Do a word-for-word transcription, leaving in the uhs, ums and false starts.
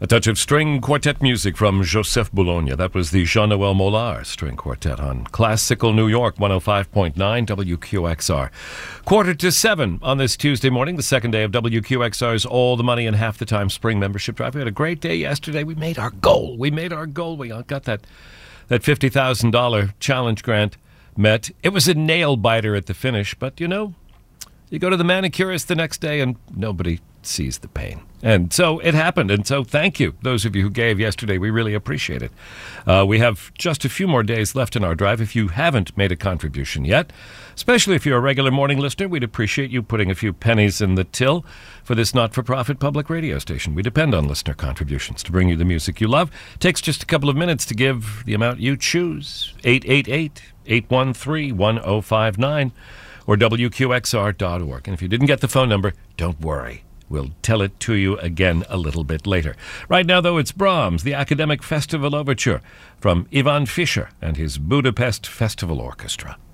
A touch of string quartet music from Joseph Bologna. That was the Jean-Noël Mollard String Quartet on Classical New York, one oh five point nine W Q X R. Quarter to seven on this Tuesday morning, the second day of W Q X R's All the Money in Half the Time Spring Membership Drive. We had a great day yesterday. We made our goal. We made our goal. We got that, that fifty thousand dollars challenge grant met. It was a nail-biter at the finish, but, you know, you go to the manicurist the next day and nobody sees the pain. And so it happened. And so thank you, those of you who gave yesterday. We really appreciate it. Uh, we have just a few more days left in our drive. If you haven't made a contribution yet, especially if you're a regular morning listener, we'd appreciate you putting a few pennies in the till for this not-for-profit public radio station. We depend on listener contributions to bring you the music you love. It takes just a couple of minutes to give the amount you choose. eight eight eight, eight one three, one oh five nine or W Q X R dot org. And if you didn't get the phone number, don't worry. We'll tell it to you again a little bit later. Right now, though, it's Brahms, the Academic Festival Overture from Ivan Fischer and his Budapest Festival Orchestra.